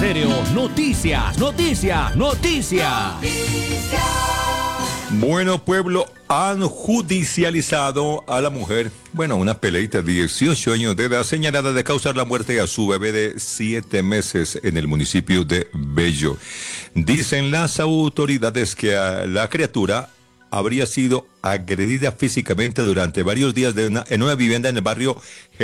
Estéreo, noticias. Bueno, pueblo, han judicializado a la mujer, una peleita de 18 años de edad, señalada de causar la muerte a su bebé de 7 meses en el municipio de Bello. Dicen las autoridades que la criatura habría sido agredida físicamente durante varios días en una vivienda en el barrio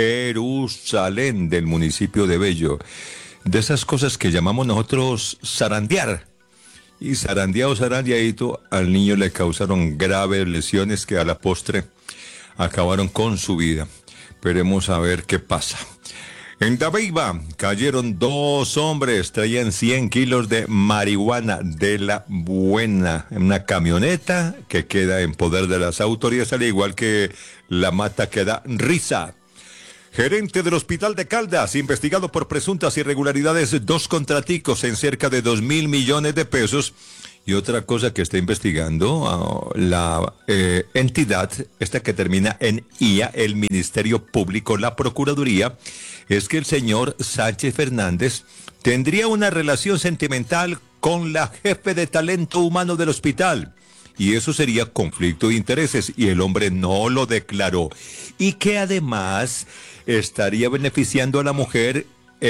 Jerusalén del municipio de Bello. De esas cosas que llamamos nosotros zarandear. Y zarandeadito, al niño le causaron graves lesiones que a la postre acabaron con su vida. Esperemos a ver qué pasa. En Dabeiba cayeron 2 hombres, traían 100 kilos de marihuana de la buena en una camioneta que queda en poder de las autoridades, al igual que la mata que da risa. Gerente del Hospital de Caldas, investigado por presuntas irregularidades, 2 contraticos en cerca de 2.000 millones de pesos. Y otra cosa que está investigando la entidad, esta que termina en IA, el Ministerio Público, la Procuraduría, es que el señor Sánchez Fernández tendría una relación sentimental con la jefe de talento humano del hospital. Y eso sería conflicto de intereses, y el hombre no lo declaró. Y que además estaría beneficiando a la mujer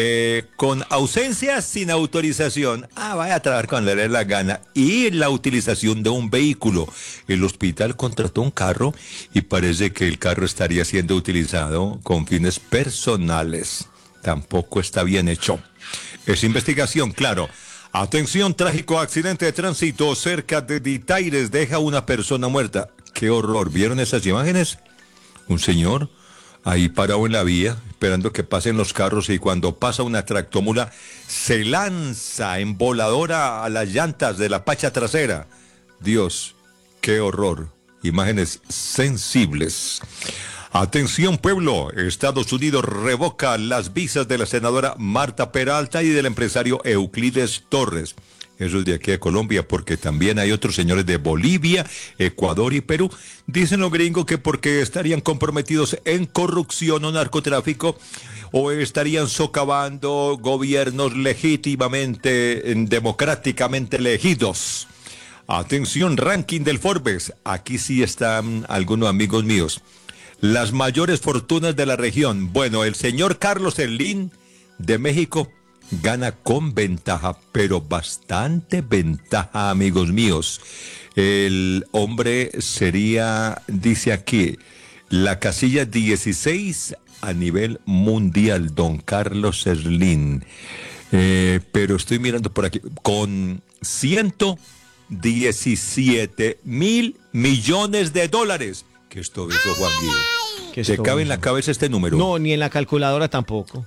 con ausencia sin autorización. Vaya a trabajar cuando le dé la gana. Y la utilización de un vehículo. El hospital contrató un carro y parece que el carro estaría siendo utilizado con fines personales. Tampoco está bien hecho. Es investigación, claro. Atención, trágico accidente de tránsito cerca de Ditaires, deja una persona muerta. ¡Qué horror! ¿Vieron esas imágenes? Un señor ahí parado en la vía, esperando que pasen los carros, y cuando pasa una tractomula, se lanza en voladora a las llantas de la pacha trasera. Dios, qué horror. Imágenes sensibles. Atención, pueblo, Estados Unidos revoca las visas de la senadora Marta Peralta y del empresario Euclides Torres. Eso es de aquí a Colombia, porque también hay otros señores de Bolivia, Ecuador y Perú. Dicen los gringos que porque estarían comprometidos en corrupción o narcotráfico, o estarían socavando gobiernos legítimamente, democráticamente elegidos. Atención, ranking del Forbes. Aquí sí están algunos amigos míos. Las mayores fortunas de la región. Bueno, el señor Carlos Slim de México gana con ventaja, pero bastante ventaja, amigos míos. El hombre sería, dice aquí, la casilla 16 a nivel mundial, don Carlos Slim. Pero estoy mirando por aquí, con 117.000 millones de dólares. ¿Qué es todo eso, Juan Guido? ¿Te cabe en la cabeza este número? No, ni en la calculadora tampoco.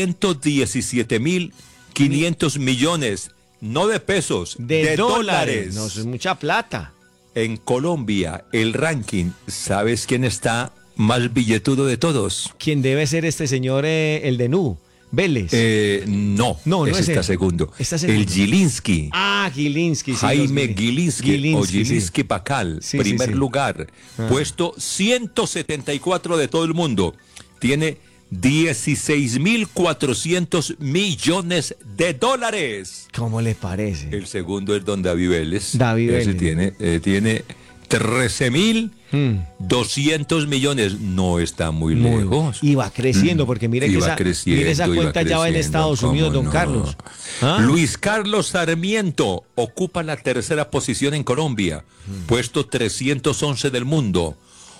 117.500 millones, no de pesos, de dólares. No, eso es mucha plata. En Colombia, el ranking, ¿sabes quién está más billetudo de todos? ¿Quién debe ser este señor, el de Nu? Vélez. No, ese está segundo. El Gilinski. Gilinski. Sí, Jaime Gilinski o Gilinski sí. Pacal, Sí, primer sí. lugar. Puesto 174 de todo el mundo. Tiene 16.400 millones de dólares. ¿Cómo le parece? El segundo es don David Vélez. Ese tiene 13.200 millones. No está muy lejos. Y va creciendo, porque mire que esa cuenta ya va en Estados Unidos, don Carlos. Luis Carlos Sarmiento ocupa la 3ª posición en Colombia, puesto 311 del mundo.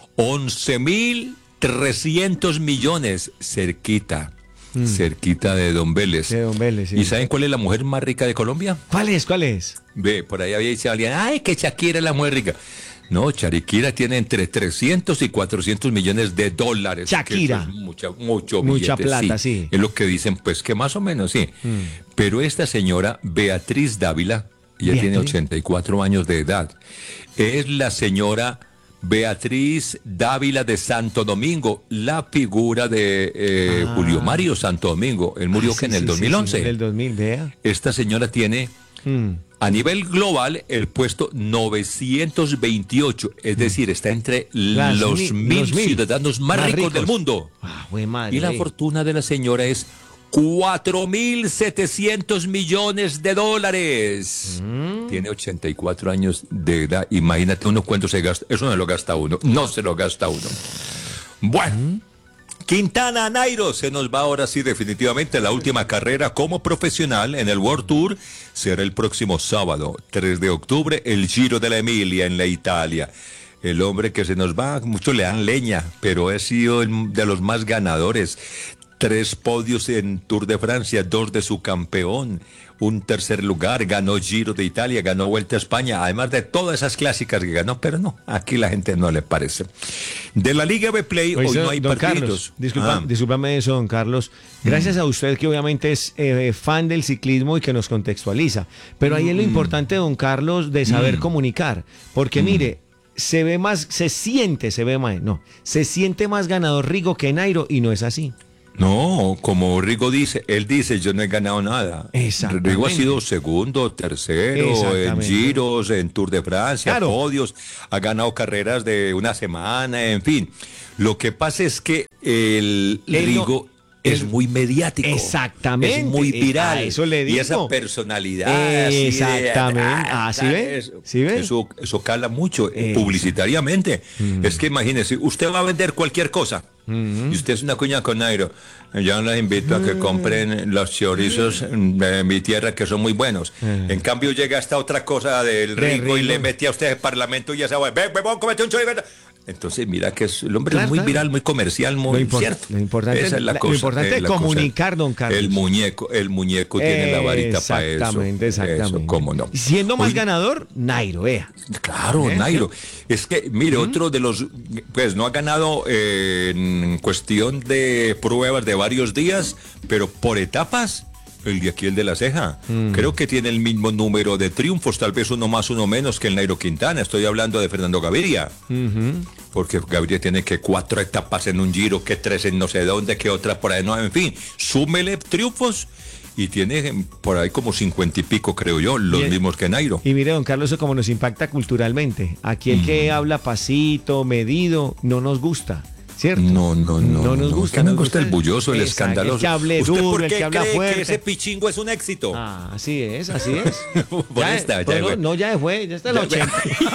11.300 millones, cerquita de don Vélez. De don Vélez, sí. ¿Y saben cuál es la mujer más rica de Colombia? ¿Cuál es? Ve, por ahí había dicho alguien, que Shakira es la mujer rica. No, Shakira tiene entre 300 y 400 millones de dólares. Shakira. Que eso es mucha plata, sí. Es lo que dicen, pues que más o menos, sí. Pero esta señora, Beatriz Dávila, ella tiene 84 años de edad. Es la señora Beatriz Dávila de Santo Domingo, la figura de Julio Mario Santo Domingo. Él murió en el 2011. En el 2000, vea. Esta señora tiene a nivel global el puesto 928, es decir, está entre los mil ciudadanos más ricos del mundo. Madre. Y la fortuna de la señora es 4.700 millones de dólares. Tiene 84 años de edad. Imagínate uno cuánto se gasta. Eso no lo gasta uno. No se lo gasta uno. Bueno. Quintana Nairo se nos va ahora sí definitivamente. La última carrera como profesional en el World Tour será el próximo sábado, 3 de octubre, el Giro de la Emilia en la Italia. El hombre que se nos va, muchos le dan leña, pero ha sido de los más ganadores. 3 podios en Tour de Francia, 2 de su campeón, un tercer lugar, ganó Giro de Italia, ganó Vuelta a España, además de todas esas clásicas que ganó, pero no, aquí la gente no le parece. De la Liga Betplay hoy no hay partidos. Carlos, discúlpame eso, don Carlos. Gracias a usted que obviamente es fan del ciclismo y que nos contextualiza, pero ahí es lo importante, don Carlos, de saber comunicar, porque mire, se siente más ganador Rigo que Nairo y no es así. No, como Rigo dice, él dice, yo no he ganado nada. Exactamente. Rigo ha sido segundo, tercero, en Giros, en Tour de Francia, podios, ha ganado carreras de una semana, en fin. Lo que pasa es que el Rigo es muy mediático. Exactamente. Es muy viral. Eso le digo. Y esa personalidad. Exactamente. ¿Sí ve? ¿Sí ve? Eso cala mucho publicitariamente. Es que imagínese, usted va a vender cualquier cosa. Y usted es una cuña con Nairo. Yo les invito a que compren los chorizos de mi tierra que son muy buenos. En cambio llega esta otra cosa del Rigo y le mete a usted el parlamento y ya sabe, ven, comete un chorizo. Entonces, mira que el hombre es muy viral, muy comercial, muy cierto. Lo importante, esa es la cosa. Lo importante es comunicar, don Carlos. El muñeco tiene la varita para eso. Exactamente. Eso, cómo no. Siendo más ganador, Nairo, vea. Claro, Nairo. Es que, mire, otro de los, pues no ha ganado en cuestión de pruebas de varios días, pero por etapas. El de aquí, el de la ceja. Creo que tiene el mismo número de triunfos, tal vez uno más, uno menos que el Nairo Quintana. Estoy hablando de Fernando Gaviria. Porque Gaviria tiene que 4 etapas en un Giro, que 3 en no sé dónde, que otra por ahí. No, en fin, súmele triunfos y tiene por ahí como 50 y pico, creo yo, los mismos que Nairo. Y mire, don Carlos, eso como nos impacta culturalmente. Aquí el que habla pasito, medido, no nos gusta. ¿Cierto? No nos gusta. Me gusta el bulloso, el escandaloso. El que hable duro, el que habla fuerte. Que ese pichingo es un éxito? Así es. Ya está el 80.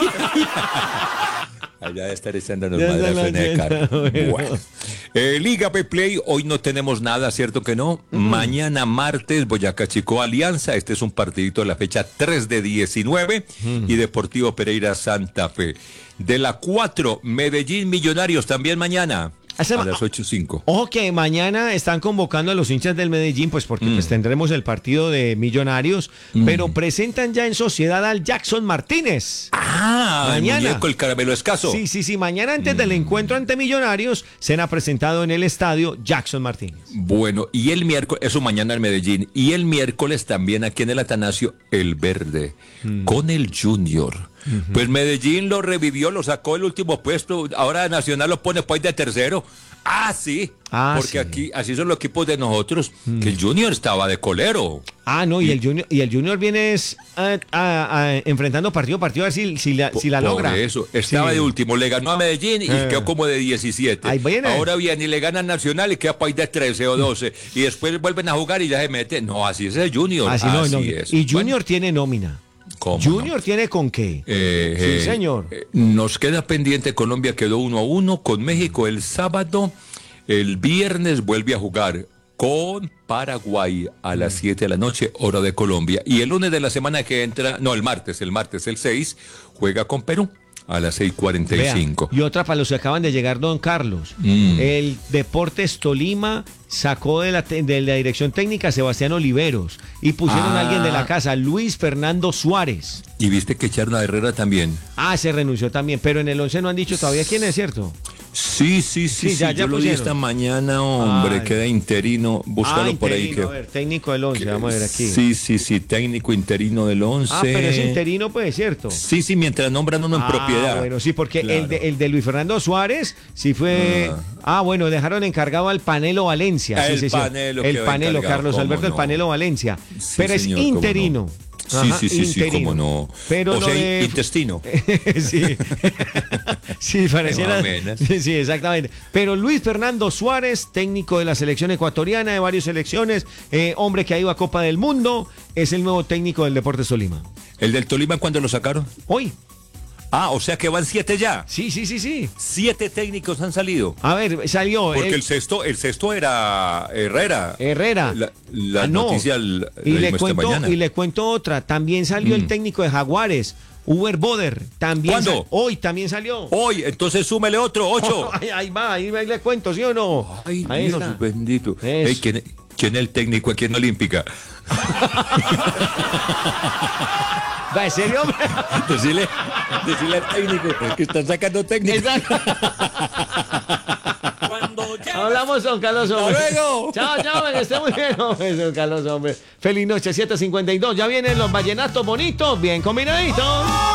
Allá de estar echándonos madre a Fenecar. Bueno. Liga Betplay, hoy no tenemos nada, ¿cierto que no? Mañana martes, Boyacá Chico Alianza, este es un partidito de la fecha 3 de 19 y Deportivo Pereira Santa Fe. De la 4, Medellín Millonarios también mañana. A las 8:05. Ojo que mañana están convocando a los hinchas del Medellín, pues porque pues tendremos el partido de Millonarios, pero presentan ya en sociedad al Jackson Martínez. Mañana. El muñeco, el caramelo escaso. Sí. Mañana antes del encuentro ante Millonarios será presentado en el estadio Jackson Martínez. Bueno, y el miércoles, eso mañana en Medellín, y el miércoles también aquí en el Atanasio, el Verde, con el Junior. Pues Medellín lo revivió, lo sacó el último puesto, ahora Nacional lo pone pues de tercero. Porque aquí así son los equipos de nosotros, que el Junior estaba de colero. Y el Junior viene enfrentando partido a ver si la logra. Por eso, estaba de último, le ganó a Medellín y quedó como de 17. Ahora viene y le gana a Nacional y queda país de 13 o 12. Y después vuelven a jugar y ya se mete. No, así es el Junior. Así es. Y Junior tiene nómina. Junior tiene con qué. Sí, señor. Nos queda pendiente, Colombia quedó 1-1 con México el sábado. El viernes vuelve a jugar con Paraguay a las 7 de la noche, hora de Colombia. Y el lunes de la semana que entra, el martes, el 6, juega con Perú a las 6:45. Y otra para los que acaban de llegar, don Carlos. El Deportes Tolima sacó de la dirección técnica a Sebastián Oliveros y pusieron a alguien de la casa, Luis Fernando Suárez. Y viste que echaron a Herrera también. Se renunció también, pero en el 11 no han dicho todavía quién es, ¿cierto? Sí, ya yo lo vi esta mañana, hombre, queda interino, búscalo por ahí. A ver, técnico del 11, vamos a ver aquí. Sí, técnico interino del 11. Pero es interino, pues, ¿cierto? Sí, mientras nombran uno en propiedad. Bueno, sí, porque claro. el de Luis Fernando Suárez, sí fue... bueno, dejaron encargado al Panelo Valencia. El Panelo, Carlos Alberto, el Panelo Valencia. Pero es interino. Sí, sí, sí, sí, cómo no. Pero o sea, intestino. Sí, sí, pareciera. Sí, sí, exactamente. Pero Luis Fernando Suárez, técnico de la selección ecuatoriana, de varias selecciones, hombre que ha ido a Copa del Mundo, es el nuevo técnico del Deportes Tolima. ¿El del Tolima cuándo lo sacaron? Hoy. Ah, o sea que van 7 ya. Sí, sí, sí, sí. 7 técnicos han salido. A ver, salió. Porque el sexto era Herrera. La noticia mañana. Y le cuento otra. También salió el técnico de Jaguares, Uber Boder. También ¿Cuándo? Hoy también salió. Hoy, entonces súmele otro, 8. Ahí le cuento, ¿sí o no? Ay, ahí Dios está. Bendito. Hey, ¿quién es el técnico aquí en Olímpica? ¿Va, en serio, hombre? Decirle al técnico que están sacando técnicos. Hablamos, don Carlos, hombre. ¡Hasta luego! Chao, que esté muy bien, hombre, don Carlos, hombre. Feliz noche, 7:52. Ya vienen los vallenatos bonitos, bien combinaditos.